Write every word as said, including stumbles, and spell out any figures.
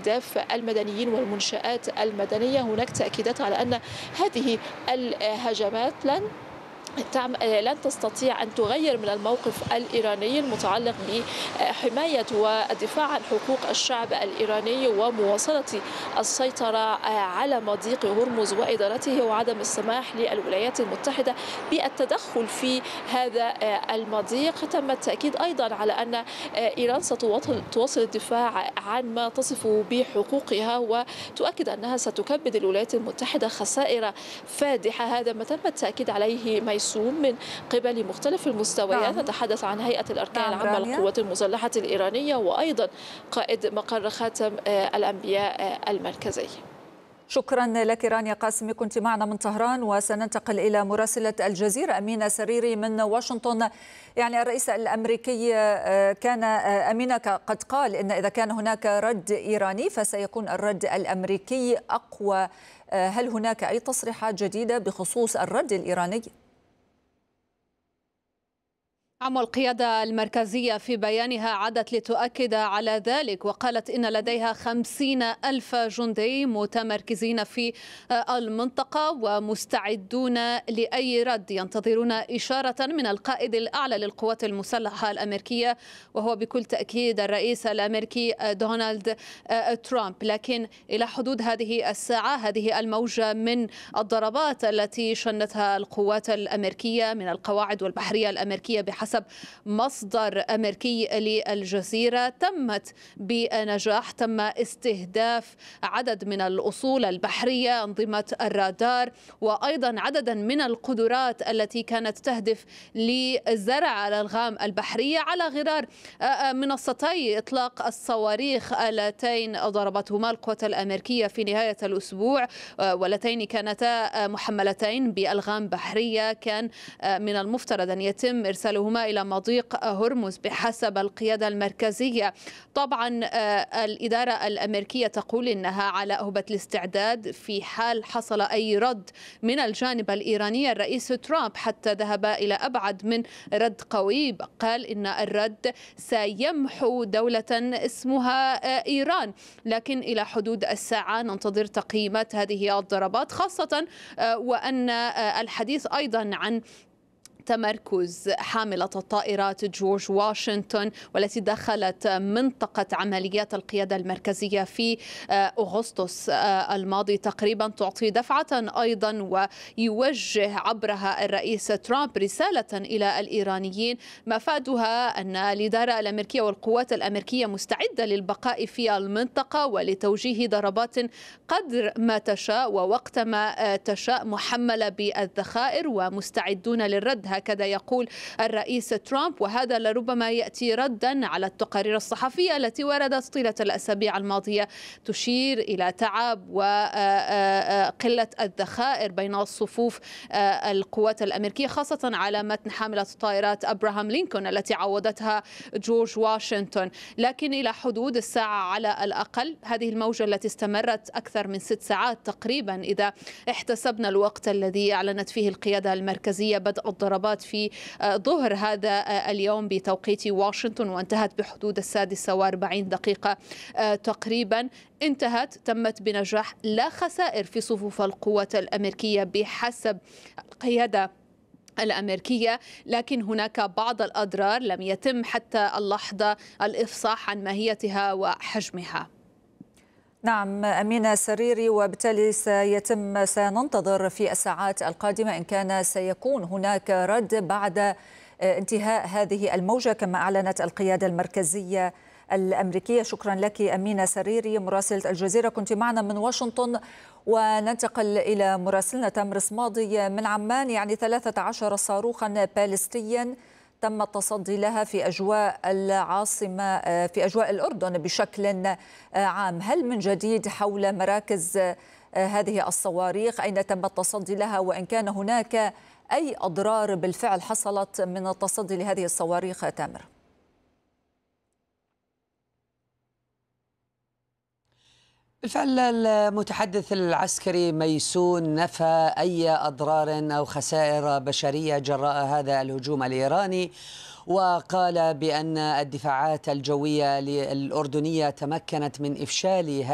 استهداف المدنيين والمنشآت المدنية. هناك تأكيدات على أن هذه الهجمات لن لن تستطيع أن تغير من الموقف الإيراني المتعلق بحماية والدفاع عن حقوق الشعب الإيراني ومواصلة السيطرة على مضيق هرمز وإدارته، وعدم السماح للولايات المتحدة بالتدخل في هذا المضيق. تم التأكيد أيضا على أن إيران ستواصل الدفاع عن ما تصف بحقوقها، وتؤكد أنها ستكبد الولايات المتحدة خسائر فادحة. هذا ما تم التأكيد عليه ميسون من قبل مختلف المستويات. نعم. نتحدث عن هيئة الأركان نعم العامة للقوات المسلحة الإيرانية، وأيضا قائد مقر خاتم الأنبياء المركزي. شكرا لك رانيا قاسمي، كنت معنا من طهران. وسننتقل إلى مراسلة الجزيرة أمينة سريري من واشنطن. يعني الرئيس الأمريكي كان أمينة قد قال إن إذا كان هناك رد إيراني فسيكون الرد الأمريكي أقوى. هل هناك أي تصريحات جديدة بخصوص الرد الإيراني؟ عم القيادة المركزية في بيانها عادت لتؤكد على ذلك، وقالت إن لديها خمسين ألف جندي متمركزين في المنطقة ومستعدون لأي رد، ينتظرون إشارة من القائد الأعلى للقوات المسلحة الأمريكية، وهو بكل تأكيد الرئيس الأمريكي دونالد ترامب. لكن إلى حدود هذه الساعة هذه الموجة من الضربات التي شنتها القوات الأمريكية من القواعد والبحرية الأمريكية بحسب حسب مصدر أمريكي للجزيرة تمت بنجاح. تم استهداف عدد من الأصول البحرية، أنظمة الرادار، وأيضا عددا من القدرات التي كانت تهدف لزرع الألغام البحرية على غرار منصتي إطلاق الصواريخ اللتين ضربتهما القوات الأمريكية في نهاية الأسبوع، واللتين كانتا محملتين بألغام بحرية كان من المفترض أن يتم إرسالهما إلى مضيق هرمز بحسب القيادة المركزية. طبعا الإدارة الأمريكية تقول إنها على أهبة الاستعداد في حال حصل أي رد من الجانب الإيراني. الرئيس ترامب حتى ذهب إلى أبعد من رد قوي، قال إن الرد سيمحو دولة اسمها إيران. لكن إلى حدود الساعة ننتظر تقييمات هذه الضربات، خاصة وأن الحديث أيضا عن تمركز حاملة الطائرات جورج واشنطن والتي دخلت منطقة عمليات القيادة المركزية في أغسطس الماضي تقريبا تعطي دفعة أيضا، ويوجه عبرها الرئيس ترامب رسالة إلى الإيرانيين مفادها أن الإدارة الأمريكية والقوات الأمريكية مستعدة للبقاء في المنطقة ولتوجيه ضربات قدر ما تشاء ووقت ما تشاء محملة بالذخائر ومستعدون للرد، هكذا يقول الرئيس ترامب. وهذا لربما يأتي ردا على التقارير الصحفية التي وردت طيلة الأسابيع الماضية تشير إلى تعب وقلة الذخائر بين الصفوف القوات الأمريكية، خاصة على متن حاملة الطائرات أبراهام لينكولن التي عوضتها جورج واشنطن. لكن إلى حدود الساعة على الأقل هذه الموجة التي استمرت أكثر من ست ساعات تقريبا إذا احتسبنا الوقت الذي أعلنت فيه القيادة المركزية بدء الضربات في ظهر هذا اليوم بتوقيت واشنطن، وانتهت بحدود السادسة وأربعين دقيقة تقريبا. انتهت تمت بنجاح، لا خسائر في صفوف القوات الأمريكية بحسب القيادة الأمريكية، لكن هناك بعض الأضرار لم يتم حتى اللحظة الإفصاح عن ماهيتها وحجمها. نعم أمينة سريري، وبالتالي سيتم سننتظر في الساعات القادمة إن كان سيكون هناك رد بعد انتهاء هذه الموجة كما أعلنت القيادة المركزية الأمريكية. شكرا لك أمينة سريري مراسلة الجزيرة، كنت معنا من واشنطن. وننتقل إلى مراسلنا تامر صمادي من عمان. يعني ثلاثة عشر صاروخا باليستيا تم التصدي لها في أجواء العاصمة في أجواء الأردن بشكل عام. هل من جديد حول مراكز هذه الصواريخ؟ أين تم التصدي لها؟ وإن كان هناك أي أضرار بالفعل حصلت من التصدي لهذه الصواريخ تامر؟ بالفعل المتحدث العسكري ميسون نفى أي أضرار أو خسائر بشرية جراء هذا الهجوم الإيراني، وقال بأن الدفاعات الجوية الأردنية تمكنت من إفشال